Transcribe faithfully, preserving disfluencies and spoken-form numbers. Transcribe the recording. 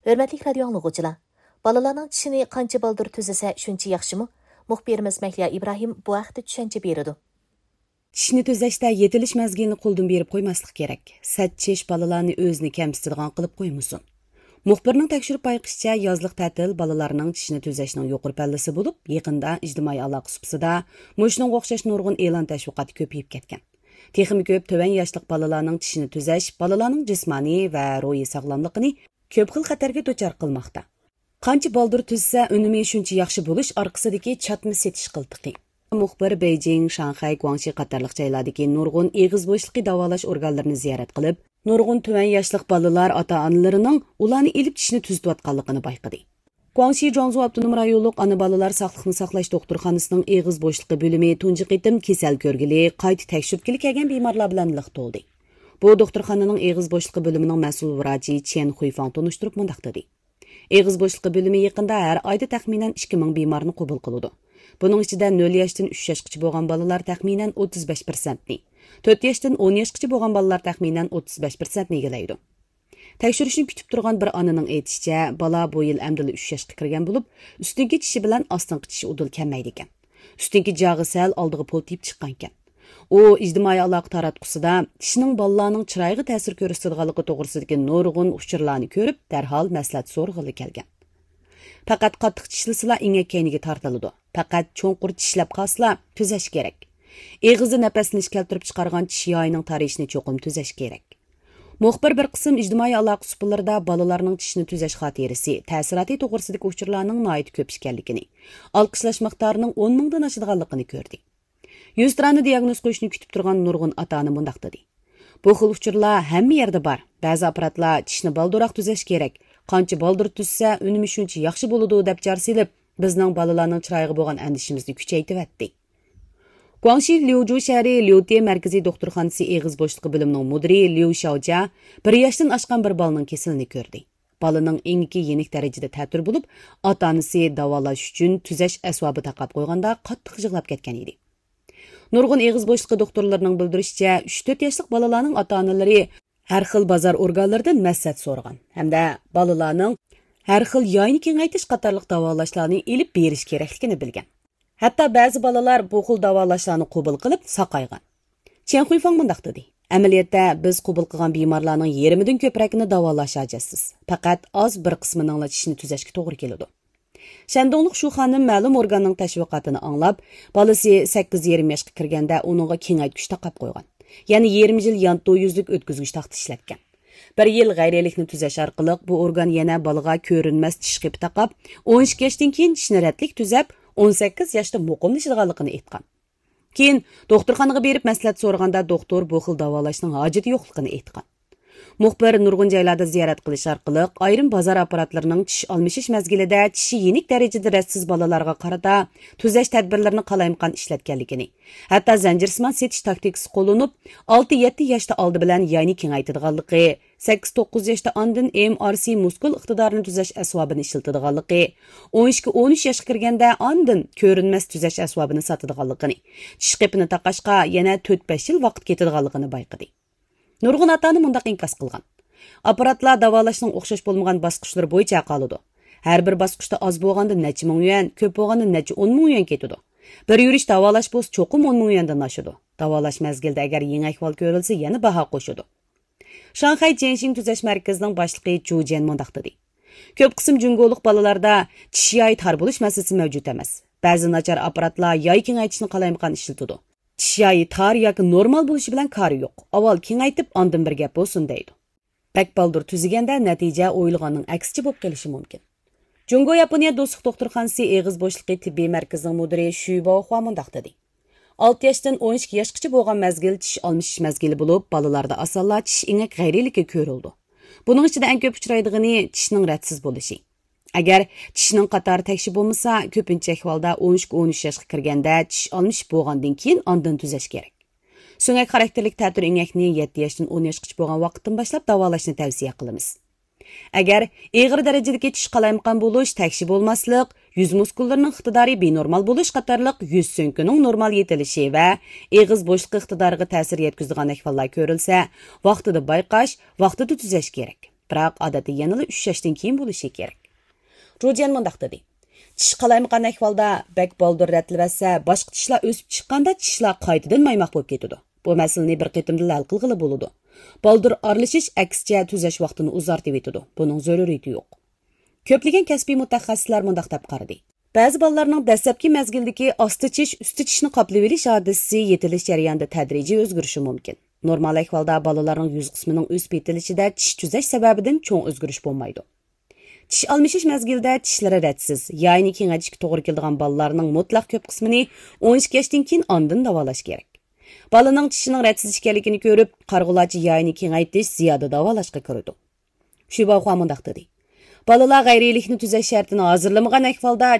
Hörmətli radio anlıqçılar, balalarning tishini qancha baldır tüzəsə şuncha yaxshimi? Muxbirimiz Məhliya İbrahim bu haqda tushuncha beradi. Tishni tuzashda yetilish mazgilini qo'ldan berib qo'ymaslik kerak. Satchish balalarni o'zini kamsitadigan qilib qo'ymasin. Muxbirning tekshirib bayqishicha, yozliq ta'til balalarning tishni tuzashning yuqori pallasi bo'lib, yaqinda ijtimoiy aloqa supsida mushunga o'xshash nurg'un e'lon tashviqoti ko'payib ketgan. Texmi ko'p to'van yoshlik balalarning tishini tuzash balalarning jismoniy va ruhiy sog'lomligini ko'p xil xatarga duchor qilmoqda. Qancha baldur tuzsa, unumi shuncha yaxshi bo'lish orqasidagi chatma setish qiltiqi. Muxbir Beijing, Shanxay, Guangxi qatorliq joylardagi nurg'un eg'iz bo'shliqi davolash organlarini ziyorat qilib, nurg'un tuvan yoshlik balalar ota-onalarining ularni ilib tishni tuzayotganligini bayqadi. Guangxi Zhuangzhou avtonom rayonluq ana balalar sog'liqni saqlash doktorxonasining eg'iz bo'shliqi bo'limi tunji qitim kasal ko'rgili, qayta tekshirtgili kelgan bemorlar bilan liq to'ldi. Bu doktorxonaning eg'iz bo'shliqi bo'limining mas'ul vrachi Chen Huifang tunishtirib mundaq dedi. Eg'iz bo'shliqi bo'limi yaqinda har oyda taxminan ikki ming bemorni qabul qiladi. Buning ichida nol yoshdan uch yoshgacha bo'lgan balalar taxminan o'ttiz besh foiz ni, to'rt yoshdan o'n yoshgacha bo'lgan balalar taxminan o'ttiz besh foiz ni egallaydi. Tekshirishni kutib turgan bir onaning aytishicha, bala bu yil amdili uch yoshga kirgan bo'lib, ustingi tishi bilan ostingi tishi udul kelmaydi ekan. Ustingi jag'i sal oldiga poltib chiqqan ekan. U ijtimoiy aloqa taratqusida tishning balalarning chiroyiga ta'sir ko'rsatadiganligi to'g'risidagi nurg'un uchurlarni ko'rib, darhol maslahat so'rg'ili kelgan. Faqat qattiq tishlasizlar inga keyniga tortiladi. Faqat cho'nqur tishlab qolsalar tuzash kerak. Eg'izni nafaslanish keltirib chiqargan tish yoyining tarishini cho'qim tuzash kerak. Muxbir bir qism ijtimoiy aloqa suplarida balalarning tishni tuzash xotirasi, ta'siroti to'g'risidagi uchurlarning noyit ko'p ekanligini, olqishlash miqdorining o'n mingdan oshadiganligini ko'rdi. yuz tirani diagnoz qo'yishni kutib turgan nurg'un ota-ona mundaq dedi. Bu xil uchurlar hamma yerda bor. Ba'zi apparatlar tishni balduroq tuzash kerak. Qancha baldur tuzsa, unumi shuncha yaxshi bo'ladi deb jarsilib, bizning balalarning chiroyiga bo'lgan andishimizni kuchaytiribdi. Guangxi Liuzhou shahri Liute markaziy doktorxonasi eg'iz bo'shliqi bo'limining mudiri Liu Xiaojia bir yoshdan oshgan bir balaning kasalini ko'rdi. Balaning engiki yenik darajada ta'tir bo'lib, ota-onasi davolash uchun tuzash asbobi taqab qo'yganda qattiq yig'lab ketgan edi. Nurg'un eg'iz bo'shliqi doktorlarining bildirishicha, uch to'rt yoshlik balalarning ota-onalari har xil bozor organlaridan maslahat so'ragan hamda balalarning har xil yoyni kengaytirish qatorliq davolashlarni ilib berish kerakligini bilgan. Hatto ba'zi balalar bu xil davolashlarni qabul qilib saqaygan. Chen Huifang mundaq dedi. Amaliyotda biz qabul qilgan bemorlarning yarmidan ko'pragini davolash ajatsiz. Faqat oz bir qismining tishni tuzashga to'g'ri keladi. Shandonliq shu xonim ma'lum organning tashviqotini anglab, balasi sakkiz yarim yoshga kirganda uningga kengaytgich taqab qo'ygan. Ya'ni yarim yil yanto yuzlik o'tkazgich taxti ishlatgan. Bir yil g'ayrilikni tuzash orqali bu organ yana balaga ko'rinmas tish qipi taqab, o'n ikki yoshdan keyin tishni ratlik tuzab, o'n sakkiz yoshda muqimlashadiganligini aytgan. Keyin doktorxonaga berib maslahat so'raganda doktor bu xil davolashning hojati yo'qligini aytgan. Muxbir nurg'un joylarda ziyorat qilish orqali ayrim bozor apparatlarining tish almashish mazgilida tishi yenik darajada rassiz balalarga qarata tuzash tadbirlarini qalaymaqon ishlatganligini, hatto zanjirsimon setish taktikasi qo'llanib, olti yetti yoshda oldi bilan yayni kengaytirganligi, sakkiz to'qqiz yoshda andin M R C muskul iqtidorini tuzash asbobini ishlatadiganligi, o'n ikki o'n uch yoshga kirganda andin ko'rinmas tuzash asbobini sotadiganligini, tish qipini taqashga yana to'rt besh yil vaqt ketadiganligini bayqadi. Nurg'un ota-ona mundaq inkas qilgan. Apparatlar davolashning o'xshash bo'lmagan bosqichlari bo'yicha qoladi. Har bir bosqichda oz bo'lganda necha ming yuan, ko'p bo'lganda necha o'n ming yuan ketadi. Bir yurish davolash bo'lsa cho'qim o'n ming yuandan oshadi. Davolash mazgilida agar yangi ahvol ko'rilsa, yana baho qo'shadi. Shanxay Jianxing tuzash markazining boshlig'i Zhu Jian mundaq dedi. Ko'p qism jungolik balalarda tish yoyi tar bo'lish masalasi mavjud emas. Ba'zi nachar apparatlar yoy kengaytishni qalaymaqon ishlatadi. Tish yoyi tar yoki normal bo'lishi bilan kari yo'q. Avval kengaytib, ondan bir gap bo'lsin deydi. Bak baldur tuziganda natija o'yilganning aksicha bo'lib qolishi mumkin. Jungo Yaponiya do'stlik doktorxonasi eg'iz bo'shliqi tibbiy markazining mudiri Shu Baohua mundaq dedi. olti yoshdan o'n ikki yoshgacha bo'lgan mazgil tish almashish mazgili bo'lib, balalarda asalla tish ingak g'ayriligi ko'rildi. Buning ichida eng ko'p uchraydigani tishning ratsiz bo'lishi. Agar tishning qatori tekshirib bo'lmasa, ko'pincha ahvolda o'n ikki o'n uch yoshga kirganda tish almashish bo'lgandan keyin ondan tuzash kerak. So'ngak xarakterlik ta'tir ingakni yetti yoshdan o'n yoshgacha bo'lgan vaqtdan boshlab davolashni tavsiya qilamiz. Agar ig'ir darajadagi tish qalaymaqon bo'lish, tekshirib bo'lmaslik, yuz muskullarining iqtidori benormal bo'lish qatorliq yuz so'nkining normal yetilishi va eg'iz bo'shliqi iqtidoriga ta'sir yetkazadigan ahvollar ko'rilsa, vaqtida bayqash, vaqtida tuzash kerak. biroq odatda yanada uch yoshdan keyin bo'lishi kerak. Rojan mundaq dedi. Tish qalaymigan ahvolda bak baldur ratilvasa, boshqa tishlar o'sib chiqqanda tishlar qaytadan maymoq bo'lib ketadi. Bu masalani bir qitimda hal qilg'ili bo'ladi. Baldur aralashish aksicha tuzash vaqtini uzartib etadi. Buning zaruriyati yo'q. Ko'plagan kasbiy mutaxassislar mundaq deb qaradi. Ba'zi bolalarning dastlabki mazgildagi osti tish, usti tishni qoplab olish hodisasi yetilish jarayonida tadrijiy o'zgarishi mumkin. Normal ahvolda bolalarning yuz qismining o'sib yetilishida tish tuzash sababidan cho'ng o'zgarish bo'lmaydi. Tish almashish mazgilida tishlari ratsiz, ya'ni kengayishga to'g'ri keladigan bolalarning mutlaq ko'p qismini o'n ikki yoshdan keyin ondan davolash kerak. Balaning tishining ratsiz ekanligini ko'rib, qarg'ulachi ya'ni kengaytirish ziyoda davolashga kiradi. Shu bois mundaq dedi. Balalar g'ayriylikni tuzash shartini hozirlamagan ahvolda